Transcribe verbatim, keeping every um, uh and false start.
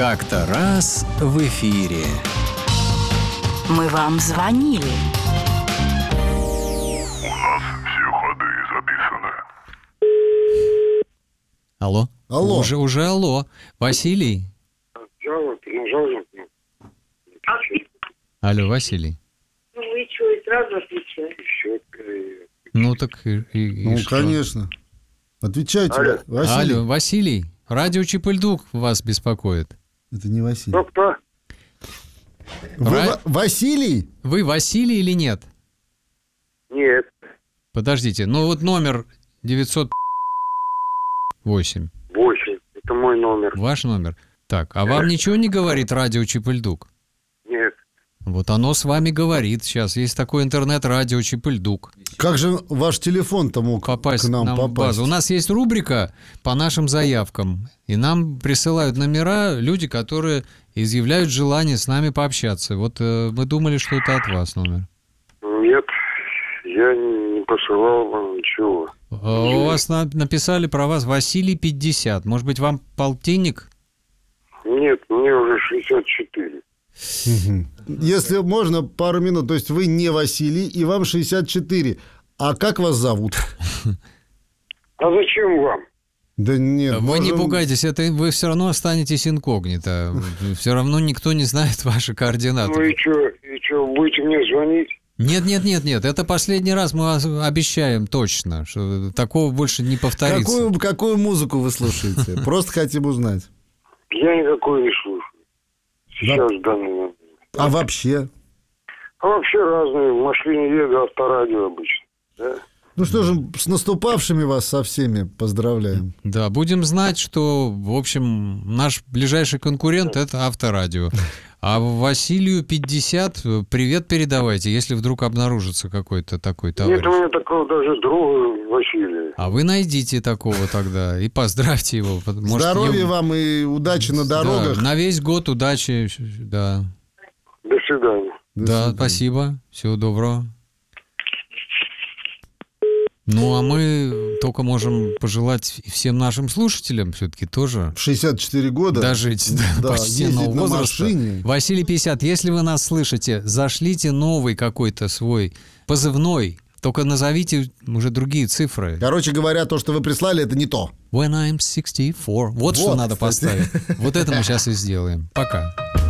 Как-то раз в эфире. Мы вам звонили. У нас все ходы записаны. Алло? Алло. Уже, уже алло. Василий? Я вот нажал на Алло, Василий? Ну вы что, и сразу отвечаете? счет. Ну так и, и- и Ну, что? конечно. Отвечайте, Алло. Василий. Алло, Василий? Радио Чип-и-Льдук вас беспокоит. Это не Василий. Кто-кто? Вы Ра- Ва- Василий? Вы Василий или нет? Нет. Подождите, ну вот номер девятьсот восемь. Восемь. Это мой номер. Ваш номер. Так, а вам ничего не говорит радио Чип-и-Льдук? Нет. Вот оно с вами говорит сейчас. Есть такой интернет-радио Чип-и-Льдук. Как же ваш телефон-то мог Попасть к нам, нам в попасть? базу. У нас есть рубрика по нашим заявкам. И нам присылают номера люди, которые изъявляют желание с нами пообщаться. Вот э, мы думали, что это от вас номер. Нет. Я не посылал вам ничего. А у вас на- написали про вас Василий пятьдесят. Может быть, вам полтинник? Нет, мне уже шестьдесят четыре. Мгм. Если можно, пару минут. То есть вы не Василий, и вам шестьдесят четыре. А как вас зовут? А зачем вам? Да нет. Вы не можем- пугайтесь, это вы все равно останетесь инкогнито. Все равно никто не знает ваши Ну координаты. и что? И что, будете мне звонить? Нет, нет, нет, нет. Это последний раз мы вас обещаем точно, что такого больше не повторится. Какую, какую музыку вы слушаете? Просто хотим узнать. Я никакой не слушаю. Сейчас в данный момент. А вообще? А вообще разные. В машине еду, авторадио обычно. Да? Ну что же, с наступавшими вас со всеми поздравляем. Да, будем знать, что, в общем, наш ближайший конкурент – это Авторадио. А Василию пятьдесят привет передавайте, если вдруг обнаружится какой-то такой товарищ. Нет у меня такого даже друга Василия. А вы найдите такого тогда и поздравьте его. Может, Здоровья ему- вам и удачи на Да, дорогах. на весь год удачи. Да, До свидания. До да, свидания. спасибо. Всего доброго. Ну, а мы только можем пожелать и всем нашим слушателям все-таки тоже В шестьдесят четыре года. дожить до Да, почтенного ездить на возраста. машине. Василий пятьдесят, если вы нас слышите, зашлите новый какой-то свой позывной. Только назовите уже другие цифры. Короче говоря, то, что вы прислали, это не то. When I'm sixty-four. Вот, что Вот, надо кстати. поставить. Вот это мы сейчас и сделаем. Пока.